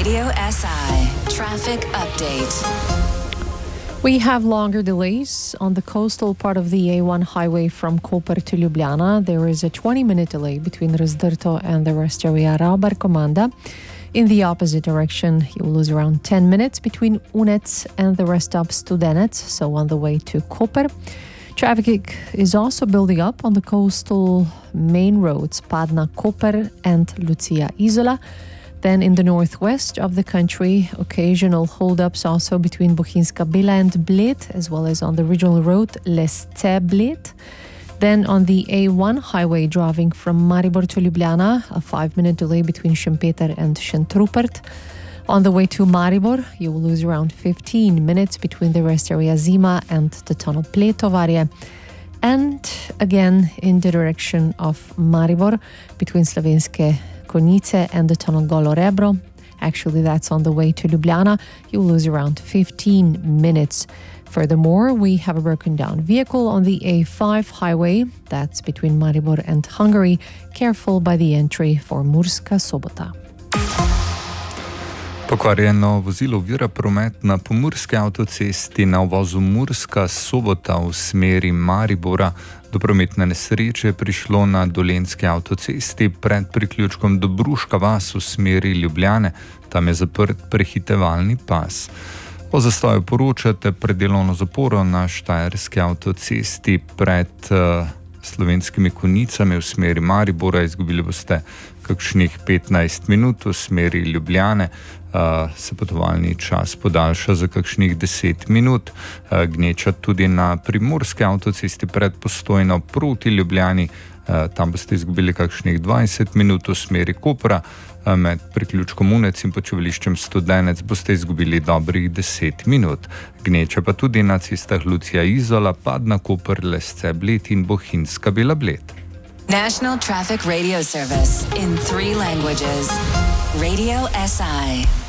Radio SI Traffic Update. We have longer delays on the coastal part of the A1 highway from Koper to Ljubljana. There is a 20-minute delay between Razdrto and the rest area Ravbar-Komanda. In the opposite direction, you will lose around 10 minutes between Unec and the rest stop Studenec, so on the way to Koper. Traffic is also building up on the coastal main roads Padna-Koper and Lucia-Isola. Then in the northwest of the country, occasional hold-ups also between Bohinjska Bila and Bled, as well as on the regional road Lesce-Bled. Then on the A1 highway driving from Maribor to Ljubljana, a 5-minute delay between Šempeter and Šentrupert. On the way to Maribor, you will lose around 15 minutes between the rest area Zima and the tunnel Pletovarje. And again in the direction of Maribor, between Slovenske Konjice and the tunnel Golo Rebro. Actually, that's on the way to Ljubljana. You'll lose around 15 minutes. Furthermore, we have a broken down vehicle on the A5 highway. That's between Maribor and Hungary. Careful by the entry for Murska Sobota. Pokvarjeno vozilo ovira promet na pomurski avtocesti na uvozu Murska Sobota v smeri Maribora. Do prometne nesreče je prišlo na Dolenjski avtocesti pred priključkom Dobruška vas v smeri Ljubljane. Tam je zaprt prehitevalni pas. O zastoju poročate predelovno zaporo na Štajerski avtocesti pred Slovenskimi Konjicami v smeri Maribora. Izgubili boste kakšnih 15 minut v smeri Ljubljane. Se potovalni čas podaljša za kakšnih 10 minut. Gneča tudi na Primorski avtocesti pred Postojno proti Ljubljani. Tam boste izgubili kakšnih 20 minut v smeri Kopra. Med priključkom Unec in počivališčem Studenec boste izgubili dobrih 10 minut. Gneča pa tudi na cestah Lucia-Isola, Padna-Koper, Lesce-Bled in Bohinjska Bila-Bled. National Traffic Radio Service in 3 languages. Radio SI.